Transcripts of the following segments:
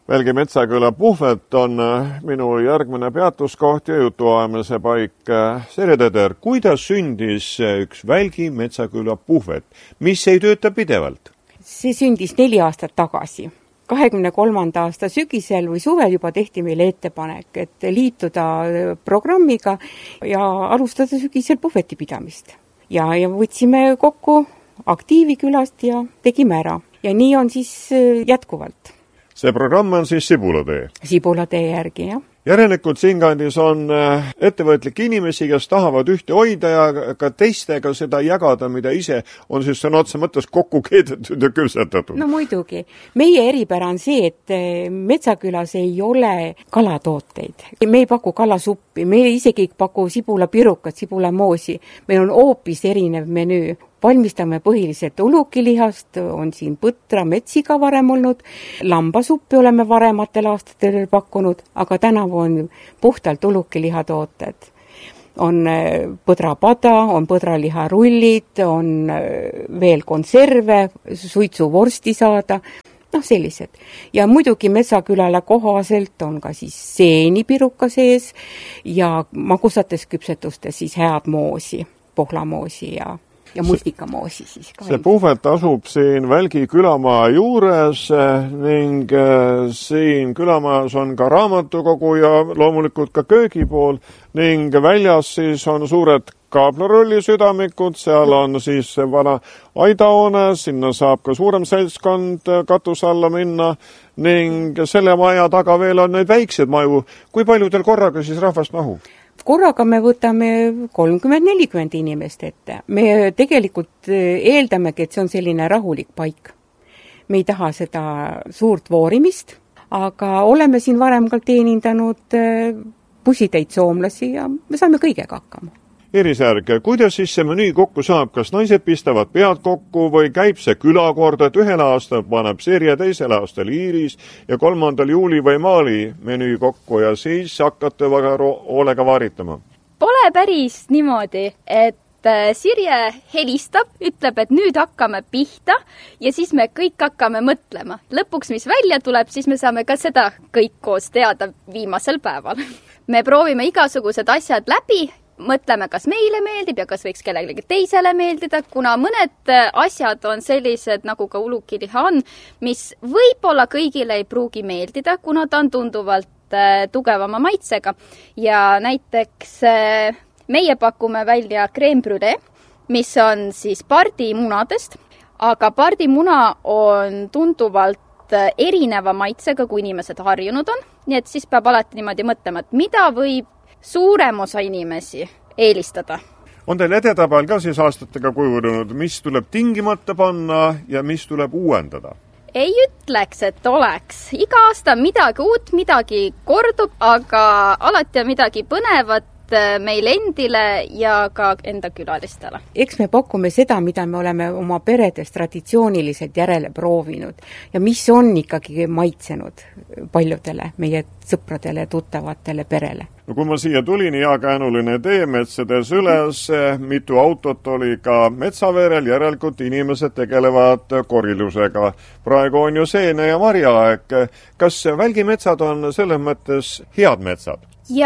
Välgi Metsaküla puhvet on minu järgmine peatuskoht ja jutuajamise paik. Serje Teder, kuidas sündis üks Välgi Metsaküla puhvet, mis ei tööta pidevalt? See sündis 4 aastat tagasi. 23. aasta sügisel või suvel juba tehti meile ettepanek, et liituda programmiga ja alustada sügisel puhveti pidamist. Ja võtsime kokku aktiivi külast ja tegime ära. Ja nii on siis jätkuvalt. See programm on siis Sibulatee. Sibulatee järgi, jah. Järelikult siinkandis on ettevõtlik inimesi, kes tahavad ühte hoida ja ka teistega seda jagada, mida ise on siis sõna otse mõttes kokku keedetud ja küpsetatud. No muidugi. Meie eripära on see, et Metsakülas ei ole kalatooteid. Me ei paku kalasuppi, me isegi ei paku sibulapirukat, sibulamoosi. Meil on hoopis erinev menüü. Valmistame põhiliselt ulukilihast, on siin põtra, metsiga varem olnud, lambasuppi oleme varematel aastatel pakkunud, aga tänavu on puhtalt ulukilihatooted. On põdrapada, on põdraliharullid, on veel konserve, suitsuvorsti saada, sellised. Ja muidugi Metsakülale kohaselt on ka siis seenipiruka sees ja magusates küpsetustes siis head moosi, pohlamoosi ja mustikamoosi siis ka. See puhvet asub siin Välgi külamaa juures ning siin külamajas on ka raamatukogu ja loomulikult ka köögipool ning väljas siis on suured kaablarulli südamikud, seal on siis vana aidahoone, sinna saab ka suurem seltskond katuse alla minna ning selle maja taga veel on neid väikseid maju. Kui paljudel korraga siis rahvast mahub? Korraga me võtame 30-40 inimest ette. Me tegelikult eeldamegi, et see on selline rahulik paik. Me ei taha seda suurt voorimist, aga oleme siin varem ka teenindanud pusitäid soomlasi ja me saame kõigega hakkama. Iris Järg, kuidas siis see menüü kokku saab? Kas naised pistavad pead kokku või käib see külakord, et ühel aastal paneb Serje, teisel aastal Iiris ja 3. juuli või maali menüü kokku ja siis hakkate väga hoolega vaaritama? Pole päris niimoodi, et Sirje helistab, ütleb, et nüüd hakkame pihta ja siis me kõik hakkame mõtlema. Lõpuks, mis välja tuleb, siis me saame ka seda kõik koos teada viimasel päeval. Me proovime igasugused asjad läbi, mõtleme, kas meile meeldib ja kas võiks kellelegi teisele meeldida, kuna mõned asjad on sellised, nagu ka ulukiliha on, mis võib-olla kõigile ei pruugi meeldida, kuna ta on tunduvalt tugevama maitsega. Ja näiteks meie pakume välja crème brûlée, mis on siis pardimunadest, aga pardimuna on tunduvalt erineva maitsega, kui inimesed harjunud on. Nii et siis peab alati niimoodi mõtlema, et mida võib suurem osa inimesi eelistada. On teil edetabel ka siis aastatega kujunenud, mis tuleb tingimata panna ja mis tuleb uuendada? Ei ütleks, et oleks. Iga aasta midagi uut, midagi kordub, aga alati on midagi põnevat meile endile ja ka enda külalistele. Eks me pakume seda, mida me oleme oma peredes traditsiooniliselt järele proovinud ja mis on ikkagi maitsenud paljudele meie sõpradele ja tuttavatele perele. No kui ma siia tulin, heakäänuline tee metsades üles, mitu autot oli ka metsaveerel, järelikult inimesed tegelevad korilusega. Praegu on ju seene ja marjaaeg. Kas Välgi metsad on selles mõttes head metsad?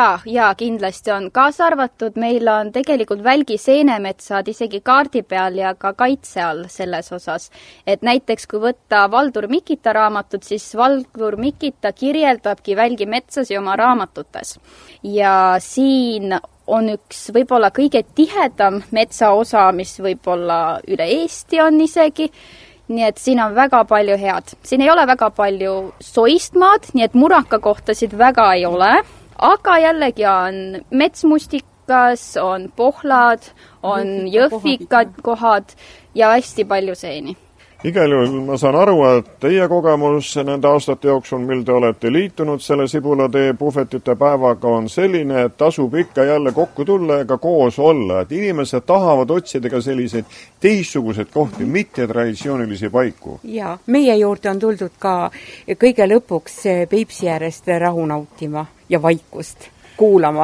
Ja kindlasti on. Kaasa arvatud meil on tegelikult Välgi seenemetsad isegi kaardi peal ja ka kaitse all selles osas. Et näiteks kui võtta Valdur Mikita raamatut, siis Valdur Mikita kirjeldabki Välgi metsasi oma raamatutes. Ja siin on üks võib-olla kõige tihedam metsaosa, mis võib-olla üle Eesti on isegi. Nii et siin on väga palju head. Siin ei ole väga palju soistmaad, nii et muraka kohtasid väga ei ole. Aga jällegi on metsmustikas, on pohlad, on jõhvikad kohad ja hästi palju seeni. Igal juhul ma saan aru, et teie kogemus nende aastate jooksul, mil te olete liitunud selle Sibulatee puhvetite päevaga, on selline, et tasub ikka jälle kokku tulla ega koos olla. Et inimesed tahavad otsida ka selliseid teistsugused kohti, mitte traditsioonilisi paiku. Ja, meie juurde on tuldud ka kõige lõpuks Peipsi äärest rahu nautima ja vaikust kuulama.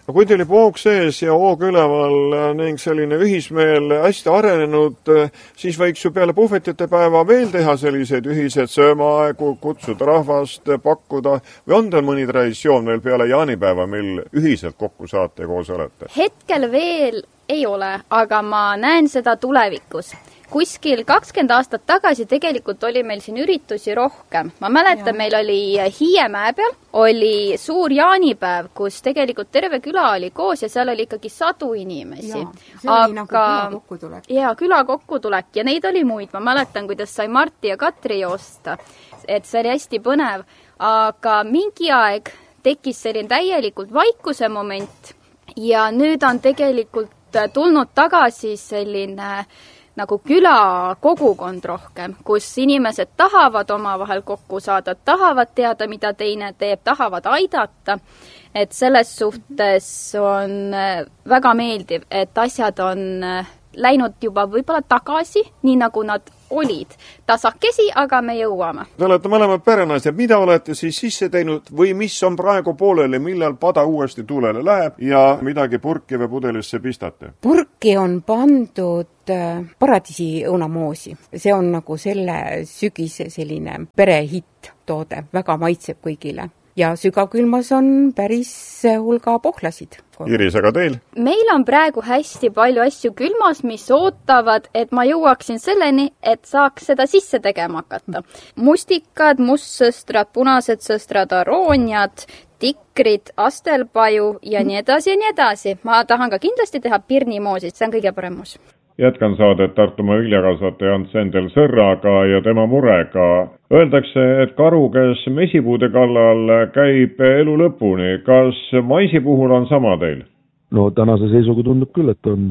no kui teil poog sees ja hoog üleval ning selline ühismeel hästi arenenud, siis võiks ju peale puhvetite päeva veel teha selliseid ühiseid söömaaegu, kutsuda rahvast, pakkuda, või on teil mõni traditsioon veel peale jaanipäeva, mil ühiselt kokku saate ja koos olete? Hetkel veel ei ole, aga ma näen seda tulevikus. Kuskil 20 aastat tagasi tegelikult oli meil siin üritusi rohkem. Ma mäletan, meil oli Hiiemäe peal, oli suur jaanipäev, kus tegelikult terve küla oli koos ja seal oli ikkagi 100 inimesi. See oli nagu küla kokkutulek. Ja, küla kokkutulek ja neid oli muid. Ma mäletan, kuidas sai Marti ja Katri joosta, et see oli hästi põnev. Aga mingi aeg tekkis selline täielikult vaikuse moment ja nüüd on tegelikult tulnud tagasi selline nagu küla kogukond rohkem, kus inimesed tahavad omavahel kokku saada, tahavad teada, mida teine teeb, tahavad aidata. Et selles suhtes on väga meeldiv, et asjad on läinud juba võib-olla tagasi, nii nagu nad olid. Tasakesi, aga me jõuame. Te olete mõlemad perenaised. Mida olete siis sisse teinud või mis on praegu pooleli, millal pada uuesti tulele läheb ja midagi purki või pudelisse pistate? Purki on pandud paradiisi õunamoosi. See on nagu selle sügise selline perehitt toode. Väga maitseb kõigile. Ja sügavkülmas on päris hulga pohlasid. Iris, aga teil? Meil on praegu hästi palju asju külmas, mis ootavad, et ma jõuaksin selleni, et saaks seda sisse tegema hakata. Mustikad, mustsõstrad, punased sõstrad, arooniad, tikrid, astelpaju ja nii edasi ja nii edasi. Ma tahan ka kindlasti teha pirnimoosi, see on kõige parem moos. Jätkan saadet Tartumaa viljakasvataja Ants Endel Sõrraga ja tema murega. Öeldakse, et karu, kes mesipuude kallal käib elu lõpuni. Kas maisi puhul on sama teil? No tänase seisuga tundub küll, et on,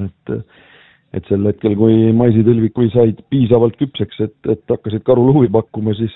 et sel hetkel, kui maisitõlvikui said piisavalt küpseks, et hakkasid karul huvi pakkuma, siis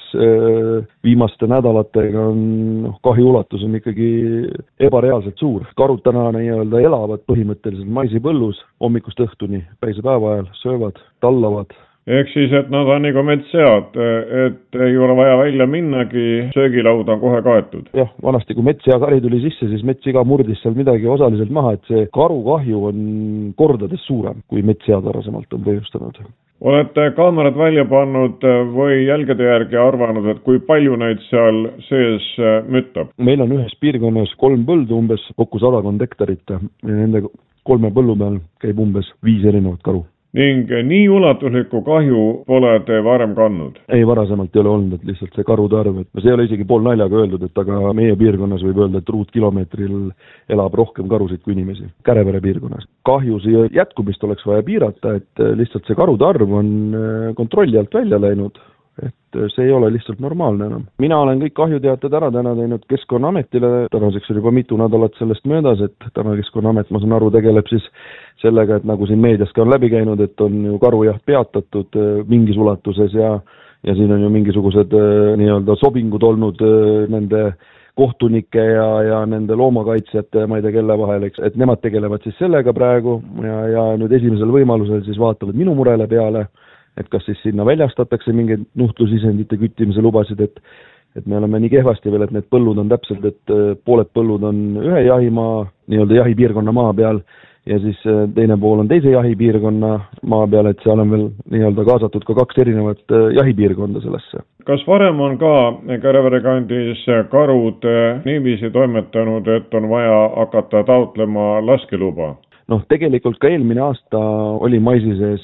viimaste nädalatega on kahju ulatus on ikkagi ebareaalselt suur. Karud täna nii-öelda elavad põhimõtteliselt maisipõllus hommikust õhtuni, päise päeva ajal söövad, tallavad. Ehk siis, et nad on nagu metssead, et ei ole vaja välja minnagi, söögilaud on kohe kaetud. Jah, vanasti kui metsseakari tuli sisse, siis metssiga murdis seal midagi osaliselt maha, et see karukahju on kordades suurem, kui metssead varasemalt on põhjustanud. Olete kaamerad välja pannud või jälgede järgi arvanud, et kui palju neid seal sees müttab? Meil on ühes piirkonnas 3 põldu, umbes kokku 100 hektarit ja nende 3 põllu peal käib umbes 5 erinevat karu. Ning nii ulatuslikku kahju pole te varem kandnud? Ei, varasemalt ei ole olnud, et lihtsalt see karude arv, et see ei ole isegi pool naljaga öeldud, et aga meie piirkonnas võib öelda, et ruutkilomeetril elab rohkem karusid kui inimesi. Kärevere piirkonnas. Kahjusi jätkumist oleks vaja piirata, et lihtsalt see karude arv on kontrolli alt välja läinud. Et see ei ole lihtsalt normaalne enam. Mina olen kõik kahjuteated ära täna teinud Keskkonnaametile, tänaseks oli juba mitu nädalat sellest möödas, et täna Keskkonnaamet, ma saan aru, tegeleb siis sellega, et nagu siin meediaski on läbi käinud, et on ju karujaht peatatud mingis ulatuses ja siin on ju mingisugused nii-öelda sobingud olnud nende kohtunike ja nende loomakaitsjate ja ma ei tea kelle vahel, et nemad tegelevad siis sellega praegu ja nüüd esimesel võimalusel siis vaatavad minu murele peale, et kas siis sinna väljastatakse mingeid nuhtlusisendite küttimise lubasid, et me oleme nii kehvasti veel, et need põllud on täpselt, et pooled põllud on ühe jahimaa, nii-öelda jahipiirkonna maa peal ja siis teine pool on teise jahipiirkonna maa peal, et seal on veel nii-öelda kaasatud ka 2 erinevat jahipiirkonda sellesse. Kas varem on ka Kärevere kandis karud niiviisi toimetanud, et on vaja hakata taotlema laskeluba? Noh, tegelikult ka eelmine aasta oli maisi sees,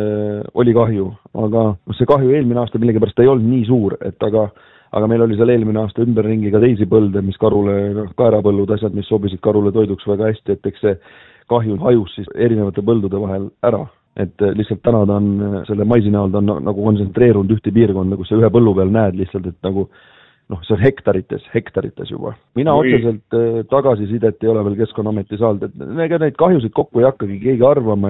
oli kahju, aga see kahju eelmine aasta millegipärast ei olnud nii suur, et aga meil oli seal eelmine aasta ümberringi ka teisi põlde, mis karule, kaerapõllud, asjad, mis sobisid karule toiduks väga hästi, et eks see kahju hajus siis erinevate põldude vahel ära. Et lihtsalt täna ta on, selle maisi näol ta on nagu kontsentreerunud ühte piirkonda, kus sa ühe põllu peal näed lihtsalt, et nagu see on hektarites juba. Mina otseselt tagasisidet ei ole veel Keskkonnaameti saanud, et ega neid kahjusid kokku ei hakkagi keegi arvama,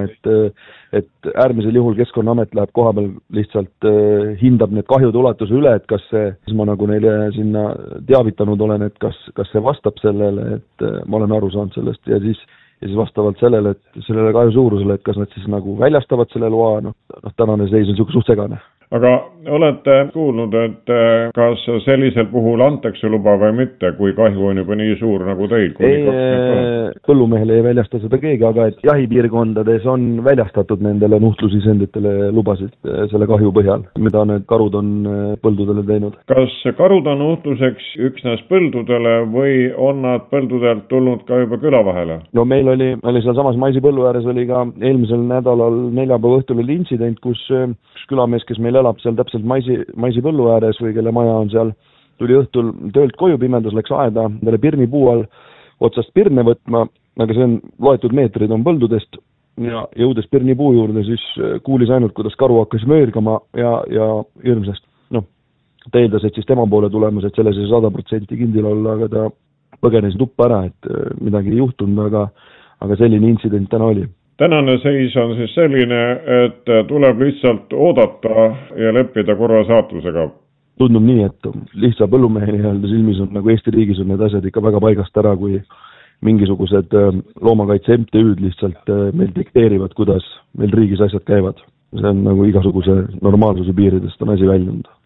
et äärmisel juhul Keskkonnaamet läheb koha peal lihtsalt hindab need kahjude ulatuse üle, et kas see, siis ma nagu neile sinna teavitanud olen, et kas see vastab sellele, et ma olen aru saanud sellest ja siis vastavalt sellele, et sellele kahju suurusele, et kas nad siis nagu väljastavad selle loa, tänane seis on niisugune suht segane. aga olete kuulnud, et kas sellisel puhul antakse luba või mitte, kui kahju on juba nii suur nagu teil? Põllumehele ei väljasta seda keegi, aga et jahipiirkondades on väljastatud nendele nuhtlusisenditele lubasid selle kahju põhjal, mida need karud on põldudele teinud. Kas karud on nuhtluseks üksnes põldudele või on nad põldudelt tulnud ka juba küla vahele? No meil oli seal samas maisipõllu ääres oli ka eelmisel nädalal neljapäeva õhtul oli intsident, kus üks külamees, kes meil elab seal täpselt maisipõllu ääres või kelle maja on seal, tuli õhtul töölt koju, pimedas läks aeda, talle pirnipuu all otsast pirne võtma, aga see on loetud meetrid on põldudest ja jõudes pirnipuu juurde, siis kuulis ainult, kuidas karu hakkas möörgama ja hirmsast. Ta eeldas, et siis tema poole tulemas, et selles ei 100% kindel olla, aga ta põgenes tuppa ära, et midagi ei juhtunud, aga selline intsident täna oli. Tänane seis on siis selline, et tuleb lihtsalt oodata ja leppida korra saatusega. Tundub nii, et lihtsa põllumehe silmis on nagu Eesti riigis on need asjad ikka väga paigast ära, kui mingisugused loomakaitse MTÜ-d lihtsalt meil dikteerivad, kuidas meil riigis asjad käivad. See on nagu igasuguse normaalsuse piiridest on asi väljunud.